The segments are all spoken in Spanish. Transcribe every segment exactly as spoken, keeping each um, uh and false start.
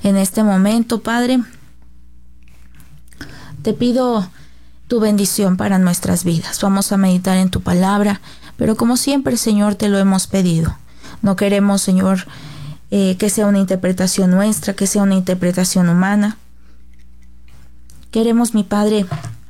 En este momento, Padre, te pido tu bendición para nuestras vidas. Vamos a meditar en tu palabra, pero como siempre, Señor, te lo hemos pedido. No queremos, Señor, eh, que sea una interpretación nuestra, que sea una interpretación humana. Queremos, mi Padre,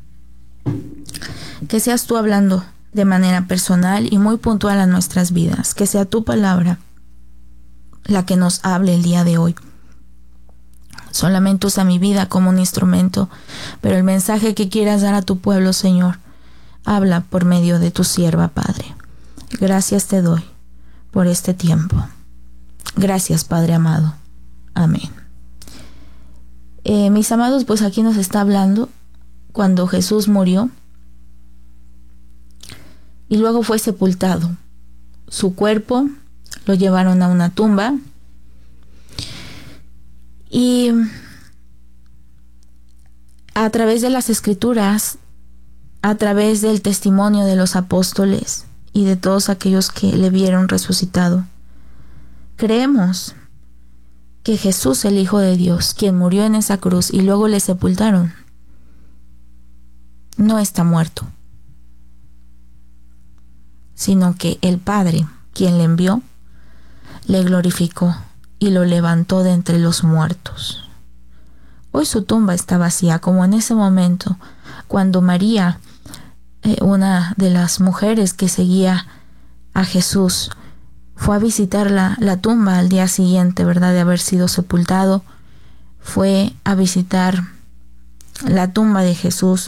que seas tú hablando de manera personal y muy puntual a nuestras vidas. Que sea tu palabra la que nos hable el día de hoy. Solamente usa mi vida como un instrumento, pero el mensaje que quieras dar a tu pueblo, Señor, habla por medio de tu sierva, Padre. Gracias te doy por este tiempo. Gracias, Padre amado. Amén. Eh, mis amados, pues aquí nos está hablando cuando Jesús murió y luego fue sepultado. Su cuerpo lo llevaron a una tumba y a través de las escrituras, a través del testimonio de los apóstoles y de todos aquellos que le vieron resucitado, creemos que Jesús, el Hijo de Dios, quien murió en esa cruz y luego le sepultaron, no está muerto, sino que el Padre, quien le envió, le glorificó y lo levantó de entre los muertos. Hoy su tumba está vacía, como en ese momento cuando María, eh, una de las mujeres que seguía a Jesús, fue a visitar la, la tumba al día siguiente, ¿verdad?, de haber sido sepultado. Fue a visitar la tumba de Jesús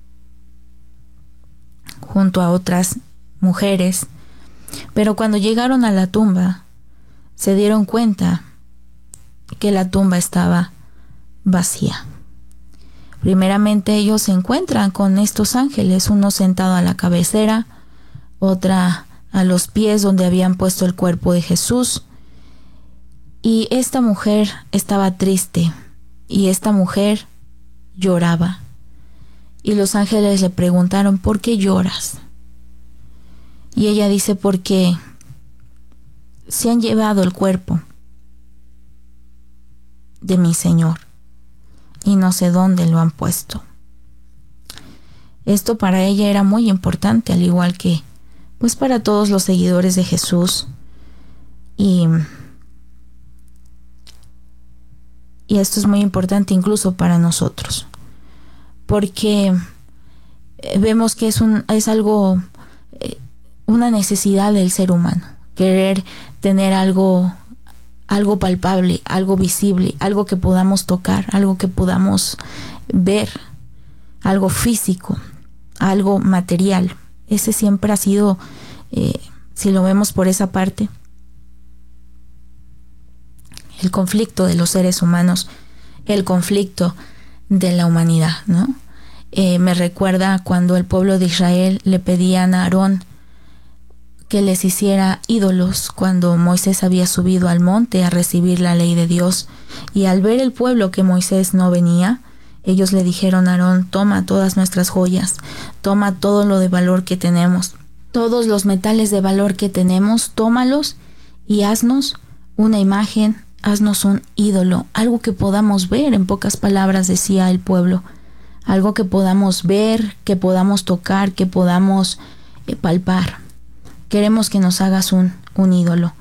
junto a otras mujeres. Pero cuando llegaron a la tumba, se dieron cuenta que la tumba estaba vacía. Primeramente ellos se encuentran con estos ángeles, uno sentado a la cabecera, otra a los pies donde habían puesto el cuerpo de Jesús. Y esta mujer estaba triste y esta mujer lloraba. Y los ángeles le preguntaron: ¿por qué lloras? Y ella dice: porque se han llevado el cuerpo de mi Señor y no sé dónde lo han puesto. Esto para ella era muy importante, al igual que pues para todos los seguidores de Jesús. Y, y esto es muy importante incluso para nosotros, porque vemos que es, un, es algo, una necesidad del ser humano, querer tener algo, algo palpable, algo visible, algo que podamos tocar, algo que podamos ver, algo físico, algo material. Ese siempre ha sido, eh, si lo vemos por esa parte, el conflicto de los seres humanos, el conflicto de la humanidad, ¿no? Eh, me recuerda cuando el pueblo de Israel le pedían a Aarón que les hiciera ídolos cuando Moisés había subido al monte a recibir la ley de Dios, y al ver el pueblo que Moisés no venía, ellos le dijeron a Aarón: toma todas nuestras joyas, toma todo lo de valor que tenemos, todos los metales de valor que tenemos, tómalos y haznos una imagen, haznos un ídolo, algo que podamos ver. En pocas palabras decía el pueblo, algo que podamos ver, que podamos tocar, que podamos eh, palpar. Queremos que nos hagas un, un ídolo.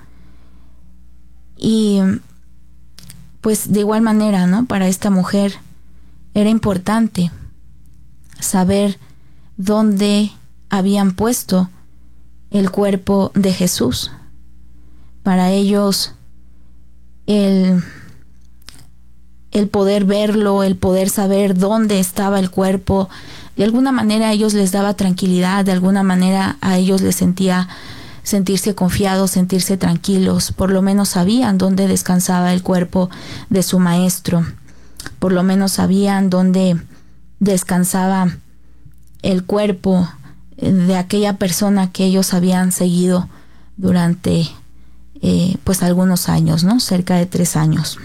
Y pues de igual manera, ¿no?, para esta mujer era importante saber dónde habían puesto el cuerpo de Jesús. Para ellos el, el poder verlo, el poder saber dónde estaba el cuerpo, de alguna manera a ellos les daba tranquilidad, de alguna manera a ellos les sentía sentirse confiados, sentirse tranquilos. Por lo menos sabían dónde descansaba el cuerpo de su maestro. Por lo menos sabían dónde descansaba el cuerpo de aquella persona que ellos habían seguido durante eh, pues algunos años, ¿no? Cerca de tres años.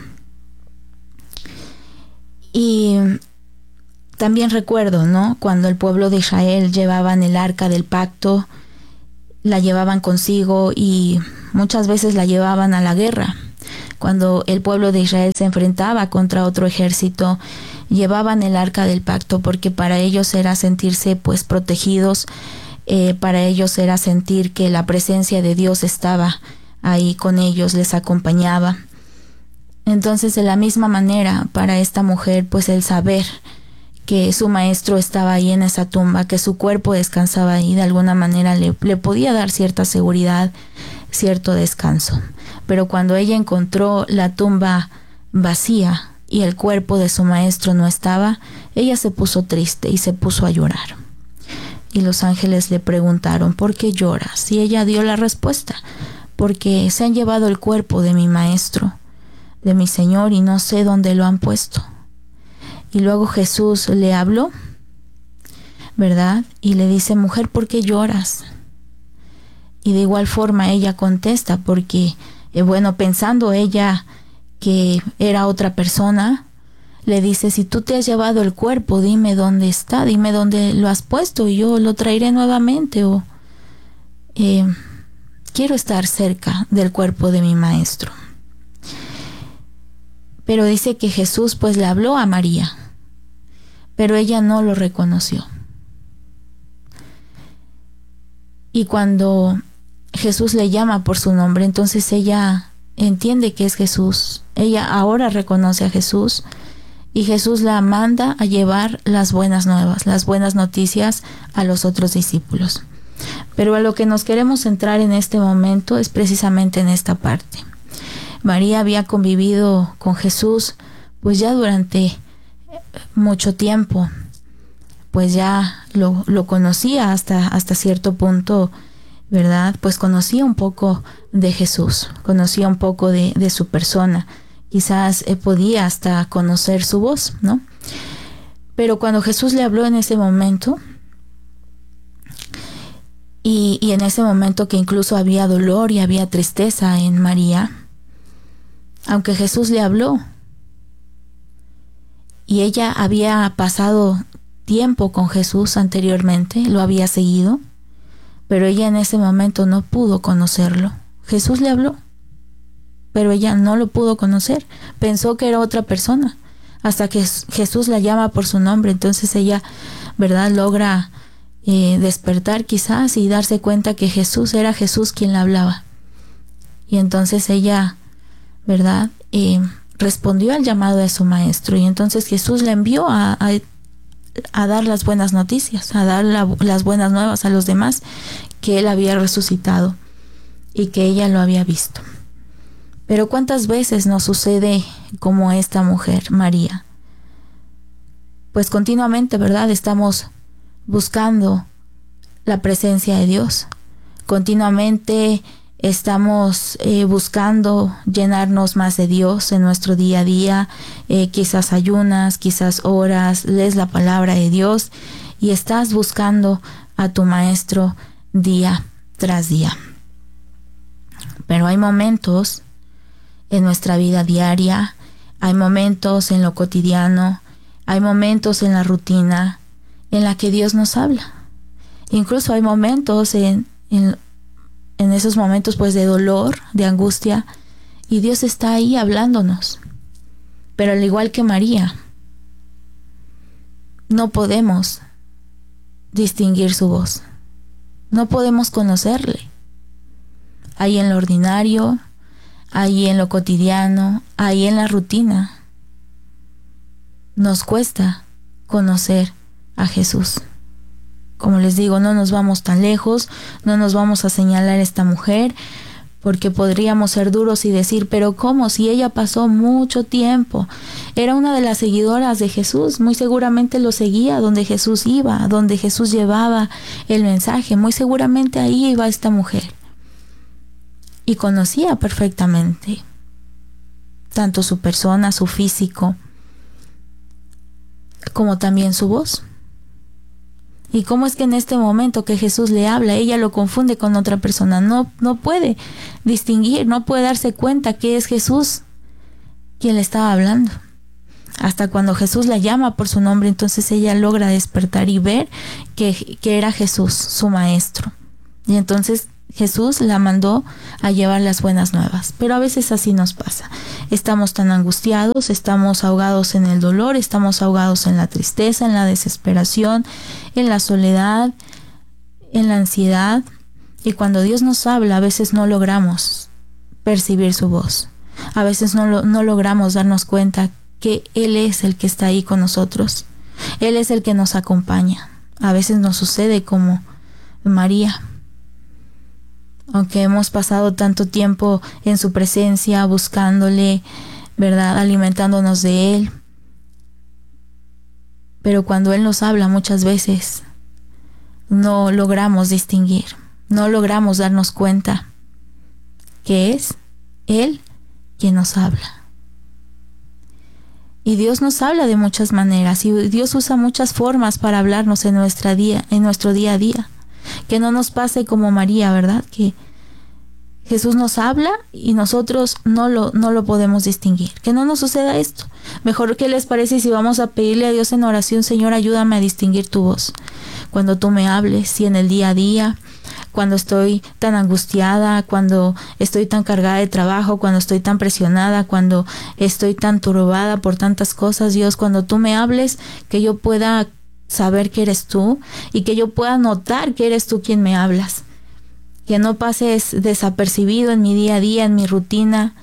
Y también recuerdo, ¿no?, cuando el pueblo de Israel llevaban el arca del pacto, la llevaban consigo y muchas veces la llevaban a la guerra. cuando el pueblo de Israel se enfrentaba contra otro ejército, llevaban el arca del pacto porque para ellos era sentirse pues protegidos, eh, para ellos era sentir que la presencia de Dios estaba ahí con ellos, les acompañaba. Entonces, de la misma manera, para esta mujer, pues el saber que su maestro estaba ahí en esa tumba, que su cuerpo descansaba ahí, de alguna manera le, le podía dar cierta seguridad, cierto descanso. Pero cuando ella encontró la tumba vacía y el cuerpo de su maestro no estaba, ella se puso triste y se puso a llorar. Y los ángeles le preguntaron, ¿por qué lloras? Y ella dio la respuesta, porque se han llevado el cuerpo de mi maestro, de mi Señor, y no sé dónde lo han puesto. Y luego Jesús le habló, ¿verdad? Y le dice, mujer, ¿por qué lloras? Y de igual forma ella contesta, porque, eh, bueno, pensando ella que era otra persona, le dice, si tú te has llevado el cuerpo, dime dónde está, dime dónde lo has puesto y yo lo traeré nuevamente, o eh, quiero estar cerca del cuerpo de mi maestro. Pero dice que Jesús pues le habló a María, pero ella no lo reconoció. Y cuando Jesús le llama por su nombre, entonces ella entiende que es Jesús. Ella ahora reconoce a Jesús y Jesús la manda a llevar las buenas nuevas, las buenas noticias a los otros discípulos. Pero a lo que nos queremos centrar en este momento es precisamente en esta parte. María había convivido con Jesús pues ya durante mucho tiempo, pues ya lo, lo conocía hasta, hasta cierto punto, ¿verdad? Pues conocía un poco de Jesús, conocía un poco de, de su persona, quizás eh, podía hasta conocer su voz, ¿no? Pero cuando Jesús le habló en ese momento, y, y en ese momento que incluso había dolor y había tristeza en María, aunque Jesús le habló, y ella había pasado tiempo con Jesús anteriormente, lo había seguido, pero ella en ese momento no pudo conocerlo. Jesús le habló, pero ella no lo pudo conocer, pensó que era otra persona, hasta que Jesús la llama por su nombre. Entonces ella, ¿verdad?, logra eh, despertar quizás y darse cuenta que Jesús era Jesús quien la hablaba. Y entonces ella, ¿verdad?, eh, respondió al llamado de su maestro, y entonces Jesús la envió a, a, a dar las buenas noticias, a dar la, las buenas nuevas a los demás, que él había resucitado y que ella lo había visto. Pero ¿cuántas veces nos sucede como esta mujer, María? Pues continuamente, ¿verdad?, estamos buscando la presencia de Dios, continuamente estamos eh, buscando llenarnos más de Dios en nuestro día a día, eh, quizás ayunas, quizás oras, lees la palabra de Dios y estás buscando a tu maestro día tras día. Pero hay momentos en nuestra vida diaria, hay momentos en lo cotidiano, hay momentos en la rutina en la que Dios nos habla. Incluso hay momentos en, en en esos momentos pues de dolor, de angustia, y Dios está ahí hablándonos. Pero al igual que María, no podemos distinguir su voz, no podemos conocerle. Ahí en lo ordinario, ahí en lo cotidiano, ahí en la rutina, nos cuesta conocer a Jesús. Como les digo, no nos vamos tan lejos, no nos vamos a señalar a esta mujer, porque podríamos ser duros y decir, pero ¿cómo? Si ella pasó mucho tiempo, era una de las seguidoras de Jesús, muy seguramente lo seguía donde Jesús iba, donde Jesús llevaba el mensaje, muy seguramente ahí iba esta mujer. Y conocía perfectamente tanto su persona, su físico, como también su voz. ¿Y cómo es que en este momento que Jesús le habla, ella lo confunde con otra persona? No, no puede distinguir, no puede darse cuenta que es Jesús quien le estaba hablando. Hasta cuando Jesús la llama por su nombre, entonces ella logra despertar y ver que, que era Jesús, su maestro. Y entonces Jesús la mandó a llevar las buenas nuevas, pero a veces así nos pasa. Estamos tan angustiados, estamos ahogados en el dolor, estamos ahogados en la tristeza, en la desesperación, en la soledad, en la ansiedad, y cuando Dios nos habla a veces no logramos percibir su voz. A veces no, lo, no logramos darnos cuenta que Él es el que está ahí con nosotros. Él es el que nos acompaña. A veces nos sucede como María. Aunque hemos pasado tanto tiempo en su presencia, buscándole, ¿verdad? Alimentándonos de Él. Pero cuando Él nos habla muchas veces, no logramos distinguir, no logramos darnos cuenta que es Él quien nos habla. Y Dios nos habla de muchas maneras, y Dios usa muchas formas para hablarnos en nuestra día, en nuestro día a día. Que no nos pase como María, ¿verdad? Que Jesús nos habla y nosotros no lo, no lo podemos distinguir. Que no nos suceda esto. Mejor, ¿qué les parece si vamos a pedirle a Dios en oración? Señor, ayúdame a distinguir tu voz. Cuando tú me hables, si en el día a día, cuando estoy tan angustiada, cuando estoy tan cargada de trabajo, cuando estoy tan presionada, cuando estoy tan turbada por tantas cosas, Dios, cuando tú me hables, que yo pueda saber que eres tú y que yo pueda notar que eres tú quien me hablas. Que no pases desapercibido en mi día a día, en mi rutina,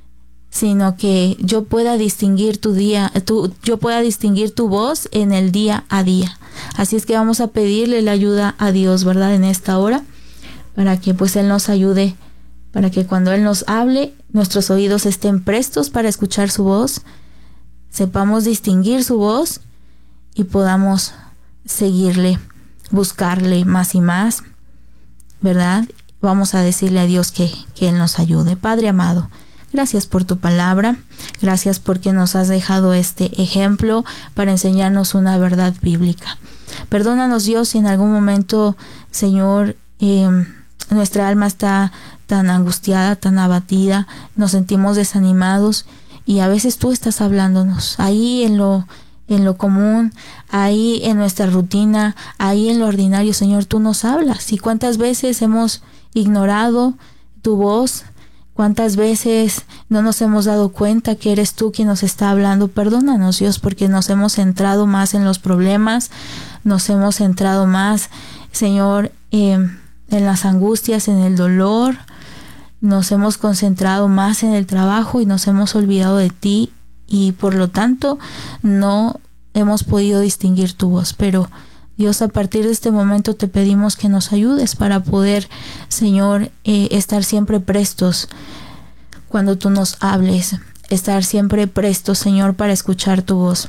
sino que yo pueda distinguir tu día, tu, yo pueda distinguir tu voz en el día a día. Así es que vamos a pedirle la ayuda a Dios, ¿verdad? En esta hora, para que pues Él nos ayude, para que cuando Él nos hable, nuestros oídos estén prestos para escuchar su voz, sepamos distinguir su voz y podamos seguirle, buscarle más y más, ¿verdad? Vamos a decirle a Dios que, que Él nos ayude. Padre amado, gracias por tu palabra, gracias porque nos has dejado este ejemplo para enseñarnos una verdad bíblica. Perdónanos, Dios, si en algún momento, Señor, eh, nuestra alma está tan angustiada, tan abatida, nos sentimos desanimados y a veces tú estás hablándonos ahí en lo en lo común, ahí en nuestra rutina, ahí en lo ordinario, Señor, tú nos hablas. Y cuántas veces hemos ignorado tu voz, cuántas veces no nos hemos dado cuenta que eres tú quien nos está hablando. Perdónanos, Dios, porque nos hemos centrado más en los problemas, nos hemos centrado más, Señor, eh, en las angustias, en el dolor, nos hemos concentrado más en el trabajo y nos hemos olvidado de ti. Y por lo tanto no hemos podido distinguir tu voz. Pero Dios, a partir de este momento te pedimos que nos ayudes para poder, Señor, eh, estar siempre prestos cuando tú nos hables. Estar siempre prestos, Señor, para escuchar tu voz.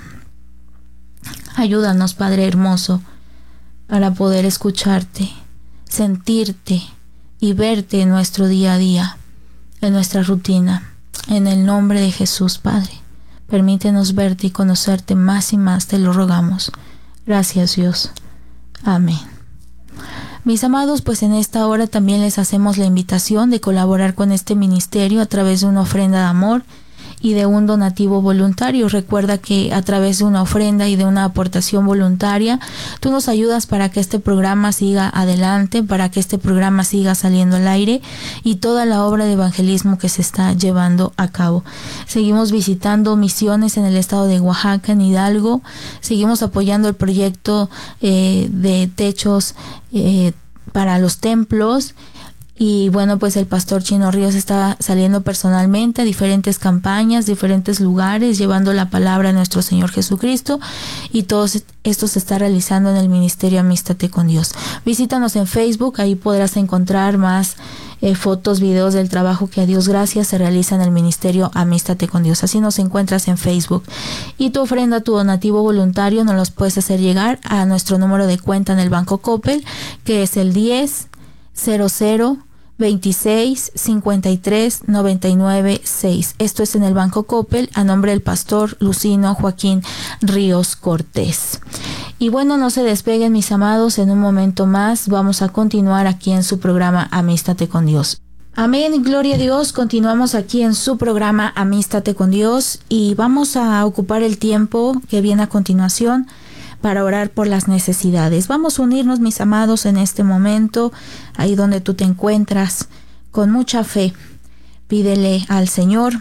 Ayúdanos, Padre hermoso, para poder escucharte, sentirte y verte en nuestro día a día, en nuestra rutina. En el nombre de Jesús, Padre. Permítenos verte y conocerte más y más, te lo rogamos. Gracias, Dios. Amén. Mis amados, pues en esta hora también les hacemos la invitación de colaborar con este ministerio a través de una ofrenda de amor y de un donativo voluntario. Recuerda que a través de una ofrenda y de una aportación voluntaria, tú nos ayudas para que este programa siga adelante, para que este programa siga saliendo al aire y toda la obra de evangelismo que se está llevando a cabo. Seguimos visitando misiones en el estado de Oaxaca, en Hidalgo. Seguimos apoyando el proyecto eh, de techos eh, para los templos. Y bueno, pues el pastor Chino Ríos está saliendo personalmente a diferentes campañas, diferentes lugares, llevando la palabra a nuestro Señor Jesucristo. Y todo esto se está realizando en el Ministerio Amístate con Dios. Visítanos en Facebook, ahí podrás encontrar más eh, fotos, videos del trabajo que a Dios gracias se realiza en el Ministerio Amístate con Dios. Así nos encuentras en Facebook. Y tu ofrenda, tu donativo voluntario, nos los puedes hacer llegar a nuestro número de cuenta en el Banco Coppel, que es el diez cero cero veintiséis cincuenta y tres noventa y nueve seis. Esto es en el Banco Coppel a nombre del pastor Lucino Joaquín Ríos Cortés. Y bueno, no se despeguen, mis amados, en un momento más vamos a continuar aquí en su programa Amístate con Dios. Amén, gloria a Dios. Continuamos aquí en su programa Amístate con Dios y vamos a ocupar el tiempo que viene a continuación para orar por las necesidades. Vamos a unirnos, mis amados, en este momento, ahí donde tú te encuentras, con mucha fe. Pídele al Señor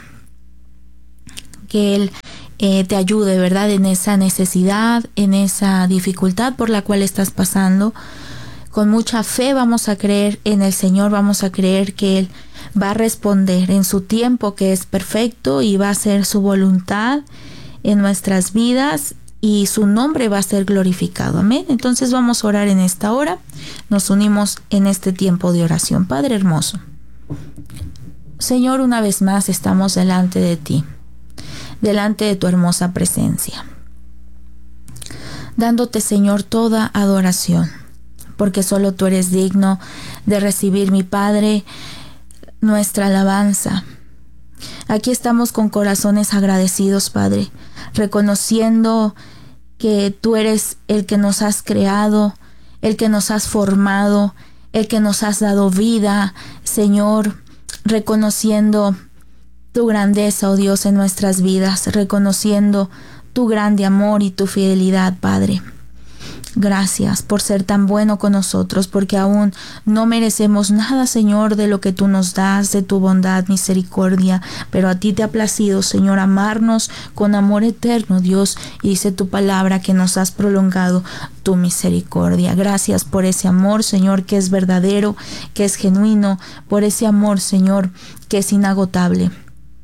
que Él eh, te ayude, ¿verdad?, en esa necesidad, en esa dificultad por la cual estás pasando. Con mucha fe vamos a creer en el Señor, vamos a creer que Él va a responder en su tiempo, que es perfecto, y va a hacer su voluntad en nuestras vidas, y su nombre va a ser glorificado. Amén. Entonces vamos a orar en esta hora. Nos unimos en este tiempo de oración. Padre hermoso, Señor, una vez más estamos delante de ti, delante de tu hermosa presencia, dándote, Señor, toda adoración, porque solo tú eres digno de recibir, mi Padre, nuestra alabanza. Aquí estamos con corazones agradecidos, Padre, reconociendo que tú eres el que nos has creado, el que nos has formado, el que nos has dado vida, Señor, reconociendo tu grandeza, oh Dios, en nuestras vidas, reconociendo tu grande amor y tu fidelidad, Padre. Gracias por ser tan bueno con nosotros, porque aún no merecemos nada, Señor, de lo que tú nos das, de tu bondad, misericordia, pero a ti te ha placido, Señor, amarnos con amor eterno, Dios, y dice tu palabra que nos has prolongado tu misericordia. Gracias por ese amor, Señor, que es verdadero, que es genuino, por ese amor, Señor, que es inagotable.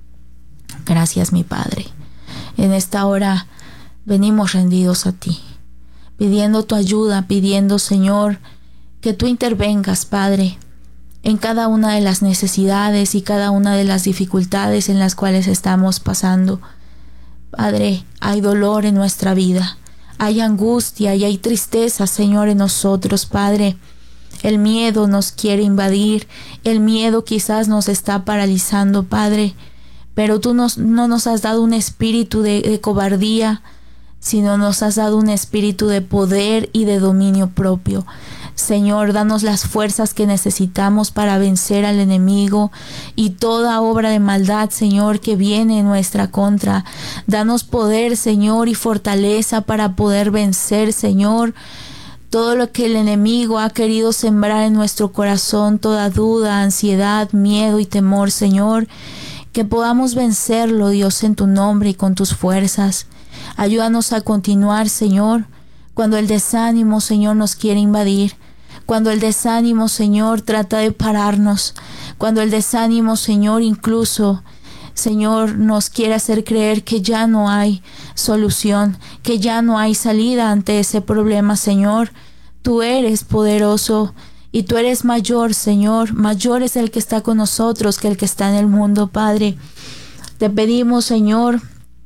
Gracias, mi Padre. En esta hora venimos rendidos a ti, pidiendo tu ayuda, pidiendo, Señor, que tú intervengas, Padre, en cada una de las necesidades y cada una de las dificultades en las cuales estamos pasando. Padre, hay dolor en nuestra vida, hay angustia y hay tristeza, Señor, en nosotros, Padre. El miedo nos quiere invadir, el miedo quizás nos está paralizando, Padre, pero tú nos, no nos has dado un espíritu de, de cobardía, sino nos has dado un espíritu de poder y de dominio propio. Señor, danos las fuerzas que necesitamos para vencer al enemigo y toda obra de maldad, Señor, que viene en nuestra contra. Danos poder, Señor, y fortaleza para poder vencer, Señor, todo lo que el enemigo ha querido sembrar en nuestro corazón, toda duda, ansiedad, miedo y temor, Señor, que podamos vencerlo, Dios, en tu nombre y con tus fuerzas. Ayúdanos a continuar, Señor, cuando el desánimo, Señor, nos quiere invadir, cuando el desánimo, Señor, trata de pararnos, cuando el desánimo, Señor, incluso, Señor, nos quiere hacer creer que ya no hay solución, que ya no hay salida ante ese problema, Señor. Tú eres poderoso y tú eres mayor, Señor. Mayor es el que está con nosotros que el que está en el mundo, Padre. Te pedimos, Señor,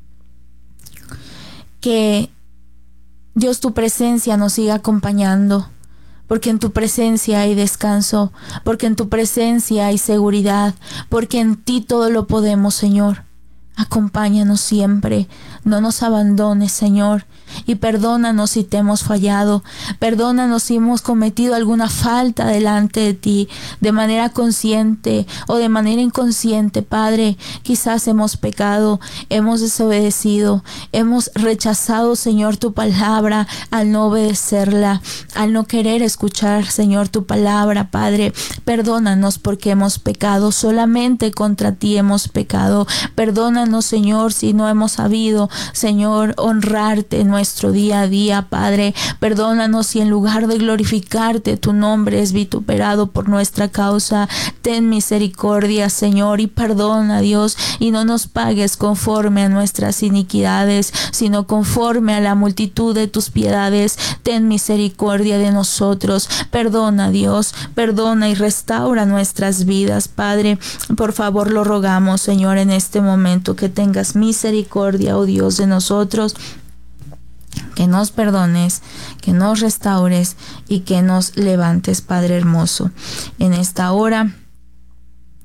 que Dios, tu presencia nos siga acompañando, porque en tu presencia hay descanso, porque en tu presencia hay seguridad, porque en ti todo lo podemos, Señor. Acompáñanos siempre, no nos abandones, Señor, y perdónanos si te hemos fallado, perdónanos si hemos cometido alguna falta delante de ti, de manera consciente o de manera inconsciente, Padre. Quizás hemos pecado, hemos desobedecido, hemos rechazado, Señor, tu palabra al no obedecerla, al no querer escuchar, Señor, tu palabra, Padre. Perdónanos porque hemos pecado, solamente contra ti hemos pecado. Perdónanos, Señor, si no hemos sabido, Señor, honrarte en nuestro día a día, Padre. Perdónanos si en lugar de glorificarte tu nombre es vituperado por nuestra causa. Ten misericordia, Señor, y perdona, Dios, y no nos pagues conforme a nuestras iniquidades, sino conforme a la multitud de tus piedades. Ten misericordia de nosotros. Perdona, Dios, perdona y restaura nuestras vidas, Padre. Por favor, lo rogamos, Señor, en este momento, que tengas misericordia, oh Dios, de nosotros, que nos perdones, que nos restaures y que nos levantes, Padre hermoso. En esta hora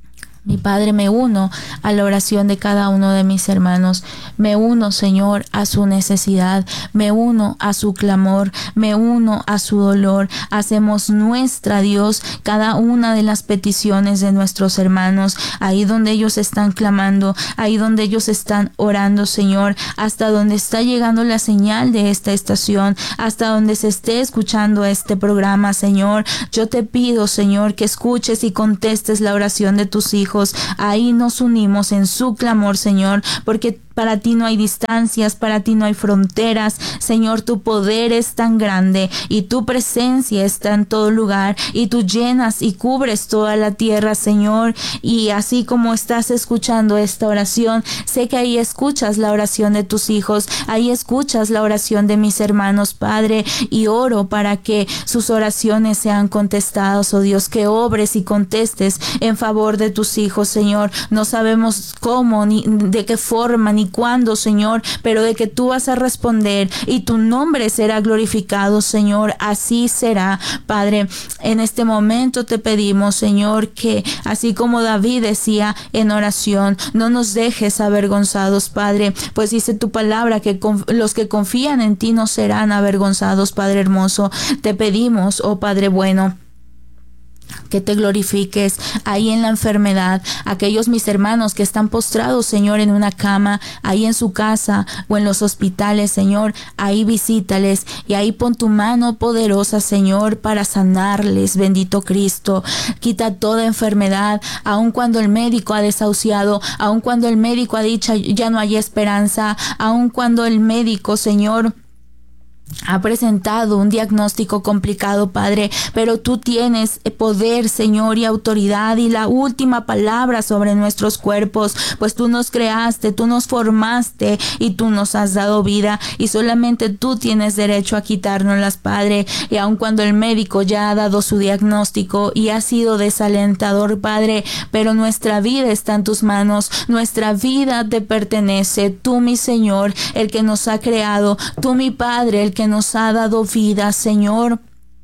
Mi Padre, me uno a la oración de cada uno de mis hermanos. Me uno, Señor, a su necesidad. Me uno a su clamor. Me uno a su dolor. Hacemos nuestra, Dios, cada una de las peticiones de nuestros hermanos. Ahí donde ellos están clamando, ahí donde ellos están orando, Señor, hasta donde está llegando la señal de esta estación, hasta donde se esté escuchando este programa, Señor. Yo te pido, Señor, que escuches y contestes la oración de tus hijos. Ahí nos unimos en su clamor, Señor, porque para ti no hay distancias, para ti no hay fronteras. Señor, tu poder es tan grande y tu presencia está en todo lugar y tú llenas y cubres toda la tierra, Señor. Y así como estás escuchando esta oración, sé que ahí escuchas la oración de tus hijos, ahí escuchas la oración de mis hermanos, Padre, y oro para que sus oraciones sean contestadas, oh Dios, que obres y contestes en favor de tus hijos, Señor. No sabemos cómo, ni de qué forma, ni cuándo, Señor, pero de que tú vas a responder y tu nombre será glorificado, Señor. Así será, Padre. En este momento te pedimos, Señor, que así como David decía en oración, no nos dejes avergonzados, Padre, pues dice tu palabra que los que confían en ti no serán avergonzados, Padre hermoso. Te pedimos, oh Padre bueno, que te glorifiques ahí en la enfermedad. Aquellos mis hermanos que están postrados, Señor, en una cama, ahí en su casa o en los hospitales, Señor, ahí visítales y ahí pon tu mano poderosa, Señor, para sanarles, bendito Cristo. Quita toda enfermedad, aun cuando el médico ha desahuciado, aun cuando el médico ha dicho ya no hay esperanza, aun cuando el médico, Señor, ha presentado un diagnóstico complicado, Padre, pero tú tienes poder, Señor, y autoridad y la última palabra sobre nuestros cuerpos, pues tú nos creaste, tú nos formaste y tú nos has dado vida y solamente tú tienes derecho a quitárnoslas, Padre. Y aun cuando el médico ya ha dado su diagnóstico y ha sido desalentador, Padre, pero nuestra vida está en tus manos, nuestra vida te pertenece, tú, mi Señor, el que nos ha creado, tú, mi Padre, el que nos ha dado vida, Señor.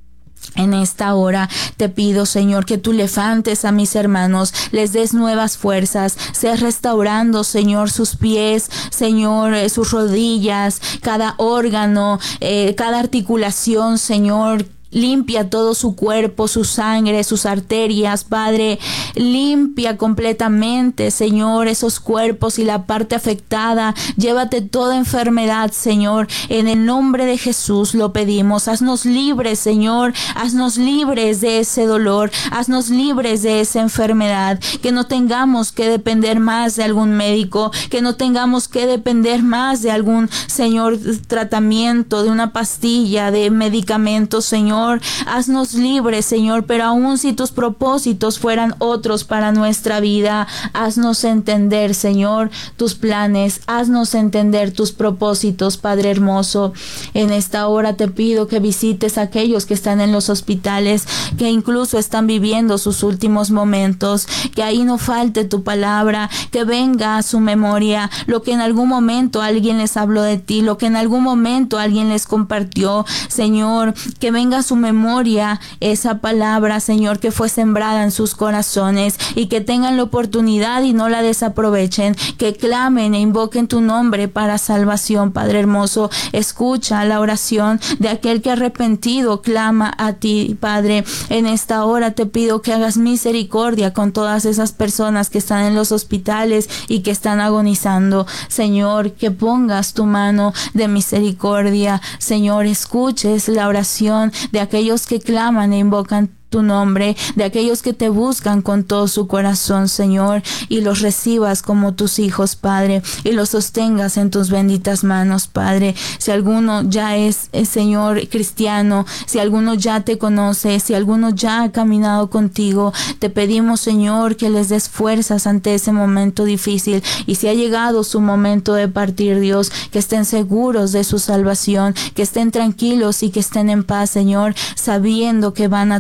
En esta hora te pido, Señor, que tú levantes a mis hermanos, les des nuevas fuerzas, seas restaurando, Señor, sus pies, Señor, eh, sus rodillas, cada órgano, eh, cada articulación, Señor. Limpia todo su cuerpo, su sangre, sus arterias, Padre. Limpia completamente, Señor, esos cuerpos y la parte afectada. Llévate toda enfermedad, Señor. En el nombre de Jesús lo pedimos. Haznos libres, Señor. Haznos libres de ese dolor. Haznos libres de esa enfermedad. Que no tengamos que depender más de algún médico. Que no tengamos que depender más de algún, Señor, tratamiento, de una pastilla, de medicamentos, Señor. Haznos libres, Señor, pero aun si tus propósitos fueran otros para nuestra vida, haznos entender, Señor, tus planes, haznos entender tus propósitos, Padre hermoso. En esta hora te pido que visites a aquellos que están en los hospitales, que incluso están viviendo sus últimos momentos, que ahí no falte tu palabra, que venga a su memoria lo que en algún momento alguien les habló de ti, lo que en algún momento alguien les compartió, Señor, que venga a su memoria esa palabra, Señor, que fue sembrada en sus corazones y que tengan la oportunidad y no la desaprovechen, que clamen e invoquen tu nombre para salvación, Padre hermoso. Escucha la oración de aquel que arrepentido clama a ti, Padre. En esta hora te pido que hagas misericordia con todas esas personas que están en los hospitales y que están agonizando, Señor, que pongas tu mano de misericordia, Señor, escuches la oración de aquellos que claman e invocan tu nombre, de aquellos que te buscan con todo su corazón, Señor, y los recibas como tus hijos, Padre, y los sostengas en tus benditas manos, Padre. Si alguno ya es, es Señor, cristiano, si alguno ya te conoce, si alguno ya ha caminado contigo, te pedimos, Señor, que les des fuerzas ante ese momento difícil, y si ha llegado su momento de partir, Dios, que estén seguros de su salvación, que estén tranquilos y que estén en paz, Señor, sabiendo que van a tu hermosa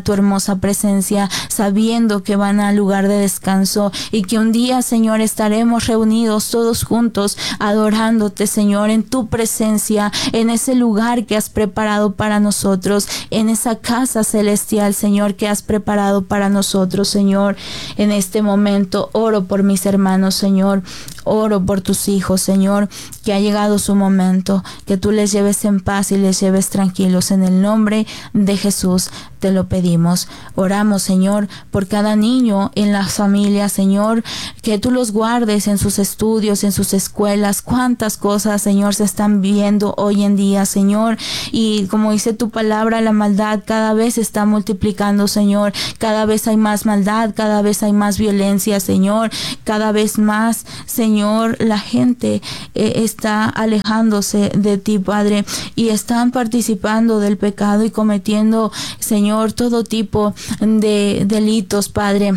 hermosa presencia, sabiendo que van al lugar de descanso y que un día, Señor, estaremos reunidos todos juntos adorándote, Señor, en tu presencia, en ese lugar que has preparado para nosotros, en esa casa celestial, Señor, que has preparado para nosotros, Señor. En este momento oro por mis hermanos, Señor, oro por tus hijos, Señor, que ha llegado su momento, que tú les lleves en paz y les lleves tranquilos. En el nombre de Jesús te lo pedimos. Oramos, Señor, por cada niño en las familias, Señor, que tú los guardes en sus estudios, en sus escuelas. Cuántas cosas, Señor, se están viendo hoy en día, Señor, y como dice tu palabra, la maldad cada vez se está multiplicando, Señor. Cada vez hay más maldad, cada vez hay más violencia, Señor. Cada vez más, Señor, la gente eh, está alejándose de ti, Padre, y están participando del pecado y cometiendo, Señor, todo tipo de delitos, Padre.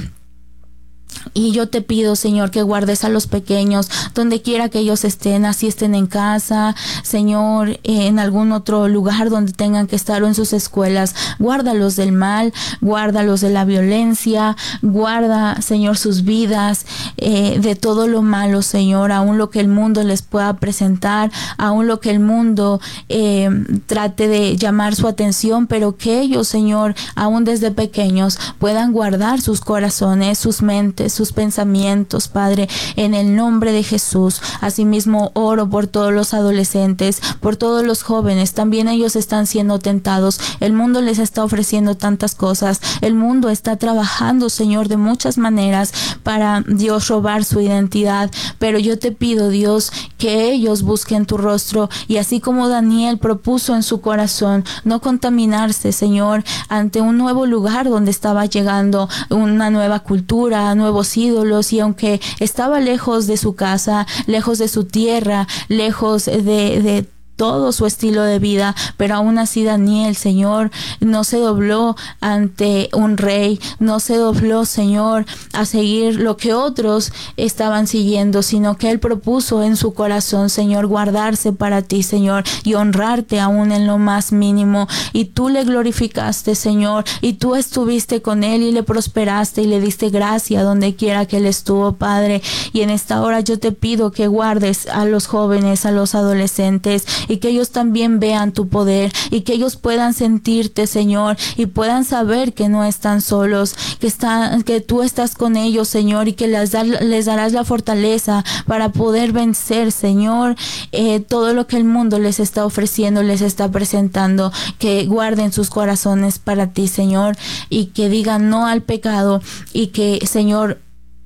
Y yo te pido, Señor, que guardes a los pequeños donde quiera que ellos estén, así estén en casa, Señor, eh, en algún otro lugar donde tengan que estar o en sus escuelas. Guárdalos del mal, guárdalos de la violencia, guarda, Señor, sus vidas eh, de todo lo malo, Señor, aún lo que el mundo les pueda presentar, aún lo que el mundo eh, trate de llamar su atención, pero que ellos, Señor, aún desde pequeños puedan guardar sus corazones, sus mentes, sus pensamientos, Padre, en el nombre de Jesús. Asimismo, oro por todos los adolescentes, por todos los jóvenes. También ellos están siendo tentados. El mundo les está ofreciendo tantas cosas. El mundo está trabajando, Señor, de muchas maneras para, Dios, robar su identidad. Pero yo te pido, Dios, que ellos busquen tu rostro, y así como Daniel propuso en su corazón no contaminarse, Señor, ante un nuevo lugar donde estaba llegando una nueva cultura, nuevos ídolos, y aunque estaba lejos de su casa, lejos de su tierra, lejos de, de todo su estilo de vida, pero aún así Daniel, Señor, no se dobló ante un rey, no se dobló, Señor, a seguir lo que otros estaban siguiendo, sino que él propuso en su corazón, Señor, guardarse para ti, Señor, y honrarte aún en lo más mínimo. Y tú le glorificaste, Señor, y tú estuviste con él y le prosperaste y le diste gracia donde quiera que él estuvo, Padre. Y en esta hora yo te pido que guardes a los jóvenes, a los adolescentes, y que ellos también vean tu poder, y que ellos puedan sentirte, Señor, y puedan saber que no están solos, que están, que tú estás con ellos, Señor, y que les, da, les darás la fortaleza para poder vencer, Señor, eh, todo lo que el mundo les está ofreciendo, les está presentando. Que guarden sus corazones para ti, Señor, y que digan no al pecado, y que, Señor,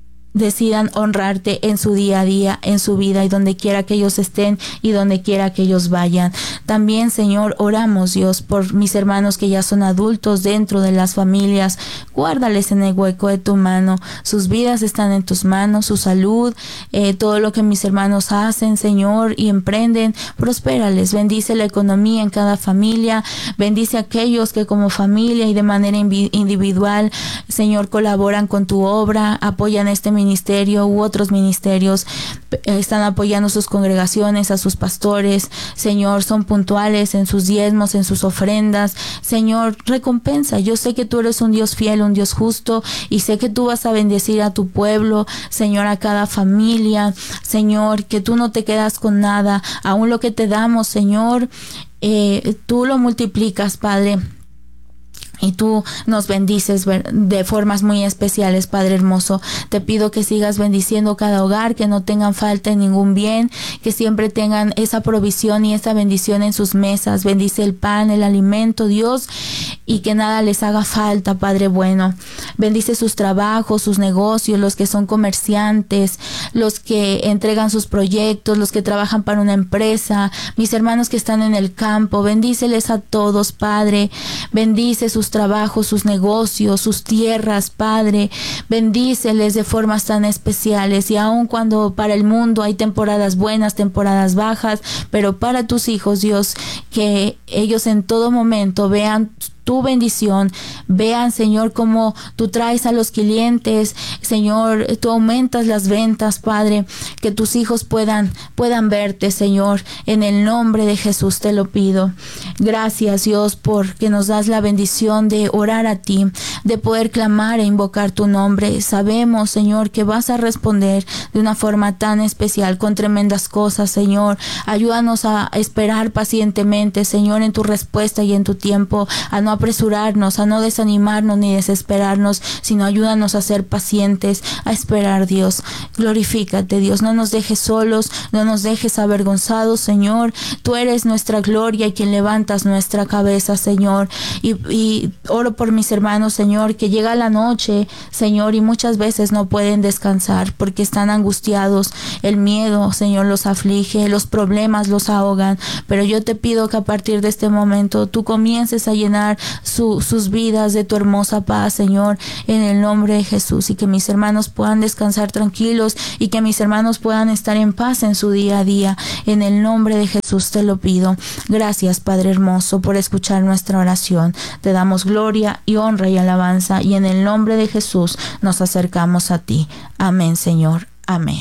decidan honrarte en su día a día, en su vida, y donde quiera que ellos estén y donde quiera que ellos vayan. También, Señor, oramos, Dios, por mis hermanos que ya son adultos dentro de las familias. Guárdales en el hueco de tu mano. Sus vidas están en tus manos, su salud, eh, todo lo que mis hermanos hacen, Señor, y emprenden, prospérales. Bendice la economía en cada familia. Bendice a aquellos que como familia y de manera individual, Señor, colaboran con tu obra, apoyan este ministerio u otros ministerios, están apoyando sus congregaciones, a sus pastores, Señor, son puntuales en sus diezmos, en sus ofrendas. Señor, recompensa. Yo sé que tú eres un Dios fiel, un Dios justo, y sé que tú vas a bendecir a tu pueblo, Señor, a cada familia, Señor, que tú no te quedas con nada, aún lo que te damos, Señor, eh, tú lo multiplicas, Padre. Y tú nos bendices de formas muy especiales, Padre hermoso. Te pido que sigas bendiciendo cada hogar, que no tengan falta en ningún bien, que siempre tengan esa provisión y esa bendición en sus mesas. Bendice el pan, el alimento, Dios, y que nada les haga falta, Padre bueno. Bendice sus trabajos, sus negocios, los que son comerciantes, los que entregan sus proyectos, los que trabajan para una empresa, mis hermanos que están en el campo. Bendíceles a todos, Padre. Bendice sus trabajos, sus negocios, sus tierras, Padre. Bendíceles de formas tan especiales, y aun cuando para el mundo hay temporadas buenas, temporadas bajas, pero para tus hijos, Dios, que ellos en todo momento vean tu bendición. Vean, Señor, cómo tú traes a los clientes, Señor, tú aumentas las ventas, Padre, que tus hijos puedan, puedan verte, Señor, en el nombre de Jesús te lo pido. Gracias, Dios, porque nos das la bendición de orar a ti, de poder clamar e invocar tu nombre. Sabemos, Señor, que vas a responder de una forma tan especial, con tremendas cosas, Señor. Ayúdanos a esperar pacientemente, Señor, en tu respuesta y en tu tiempo, a no apresurarnos, a no desanimarnos ni desesperarnos, sino ayúdanos a ser pacientes, a esperar, Dios. Glorifícate, Dios, no nos dejes solos, no nos dejes avergonzados, Señor. Tú eres nuestra gloria y quien levantas nuestra cabeza, Señor. Y, y oro por mis hermanos, Señor, que llega la noche, Señor, y muchas veces no pueden descansar porque están angustiados. El miedo, Señor, los aflige, los problemas los ahogan, pero yo te pido que a partir de este momento tú comiences a llenar su, sus vidas de tu hermosa paz, Señor, en el nombre de Jesús, y que mis hermanos puedan descansar tranquilos y que mis hermanos puedan estar en paz en su día a día. En el nombre de Jesús te lo pido. Gracias, Padre hermoso, por escuchar nuestra oración. Te damos gloria y honra y alabanza, y en el nombre de Jesús nos acercamos a ti. Amén, Señor. Amén.